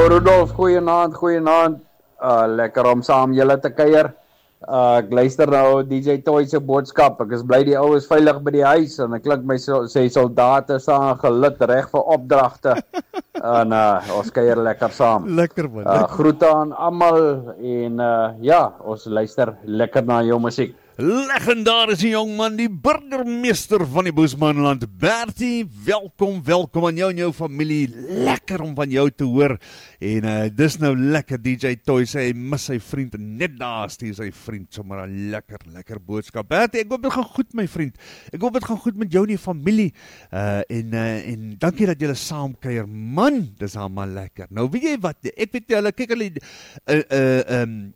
Rudolf, goeienaand. Lekker om saam julle te kuier. Ek luister nou DJ Toy se boodskap. Ek is bly die ou is veilig by die huis en ek klink my sê soldate staan gelid reg vir opdragte. En ons kuier lekker saam. Lekker man. Groete aan almal en ons luister lekker na jou musiek. Legendarische jongman, die burgemeester van die Boesmanland, Bertie, welkom aan jou en jou familie, lekker om van jou te hoor, en dis nou lekker, DJ Toy sê, hy mis sy vriend, net daar stuur sy vriend, sommer een lekker boodskap. Bertie, ek hoop het gaan goed my vriend, ek hoop het gaan goed met jou en die familie, en dankie dat julle saam kuier, man, dis allemaal lekker. Nou weet jy wat, ek weet julle, kyk hulle,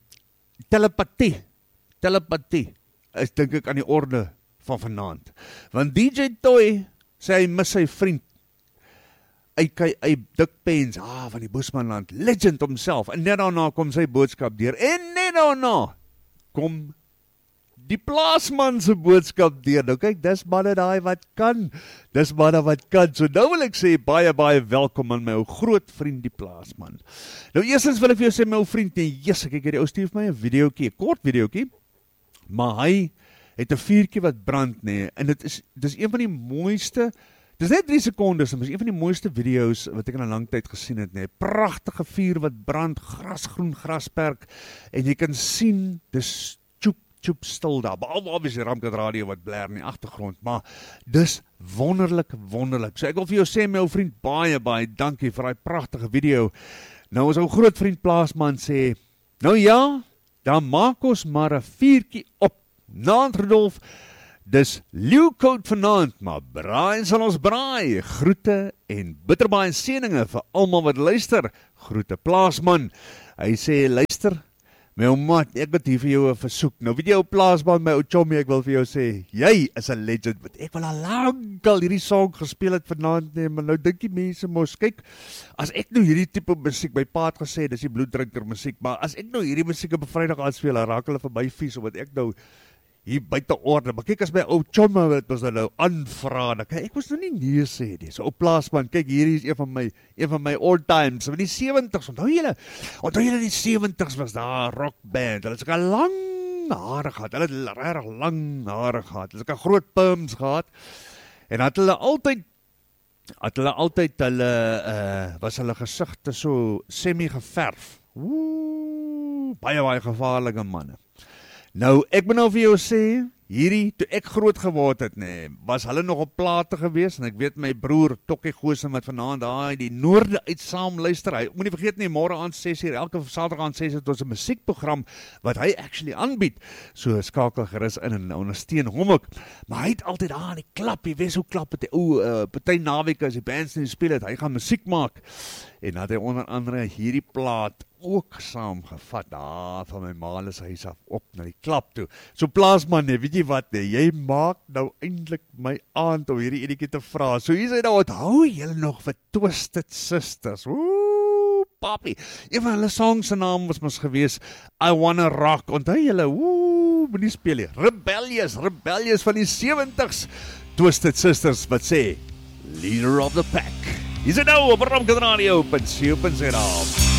telepathie, is dink ek aan die orde van vanaand. Want DJ Toy sê hy mis sy vriend. Hy Dick Pens, van die Boesmanland, legend homself. En net daarna kom sy boodskap deur. En net daarna kom die plaasman se boodskap deur. Nou kyk, dis manne daai wat kan. So nou wil ek sê, baie welkom aan my ou groot vriend die plaasman. Nou eerstens wil ek vir jou sê, my ou vriend, kyk hier, die ou stuur vir my 'n videoetjie, 'n kort videoetjie. Maar hy het 'n vuurtjie wat brand, en dis een van die mooiste, dis net 3 sekondes, maar is een van die mooiste video's wat ek in 'n lang tyd gesien het, pragtige vuur wat brand, groen grasperk, en jy kan sien, dis tjoep stil daar, behalwe obviously Ramkat Radio wat blaar in die agtergrond, maar dis wonderlik, so ek wil vir jou sê, my ou vriend, baie dankie vir die pragtige video. Nou ons ou groot vriend Plaasman sê, nou ja, dan maak ons maar 'n vuurtjie op. Naand Rudolf, dis leeukoud vanaand, maar braai sal ons braai. Groete en bitterbaie seëninge vir almal wat luister. Groete Plaasman. Hy sê, luister, my ou maat, ek het hier vir jou 'n versoek. Nou weet jy ou Plaasman, my ou chommy, ek wil vir jou sê, jy is 'n legend, want ek wil al lank al hierdie song gespeel het vanaand, maar nou dink die mense mos, kyk, as ek nou hierdie tipe musiek, my pa het gesê, dis die bloeddrinker musiek, maar as ek nou hierdie musiek op 'n Vrydag aanspeel, dan raak hulle vir my vies, omdat ek nou hier buite orde, maar kyk as my ou chommy wat ons nou aanvra, dan ek moes nou nie sê nie, so ou Plaasman, kyk hierdie is een van my old times, van die 70s, onthou julle die 70s was daar rockband, hulle het soke lang hare gehad, hulle het regtig lang hare gehad, hulle het soke groot perms gehad, en had hulle altyd was hulle gesigte so semi-geverf, baie gevaarlike manne. Nou, ek moet nou vir jou sê, hierdie, toe ek groot geword het, was hulle nog op plate gewees, en ek weet my broer, Tokkie Goosen, wat vanaand daar die noorde uit saam luister, hy moet nie vergeet nie, môre aand 6:00, elke Saterdag aand 6:00, het ons 'n musiekprogram, wat hy actually aanbied, so skakel gerus in en ondersteun hom ook, maar hy het altyd daar die klap, jy weet hoe klap het, party naweek as die bands nie speel het, hy gaan musiek maak, en had hy onder andere hierdie plaat ook saamgevat, van my maal se huis af, op na die klap toe. So Plaasman, weet jy wat, jy maak nou eintlik my aand om hierdie enetjie te vra. So hier is hy nou, onthou julle nog vir Twisted Sisters? Papi. Een van hulle songs se naam was mos gewees, I Wanna Rock. Onthou julle, moet nie speel nie. Rebellious van die 70s. Twisted Sisters, wat sê, Leader of the Pack. Hier is hy nou, op Ramkat Radio, .co.za.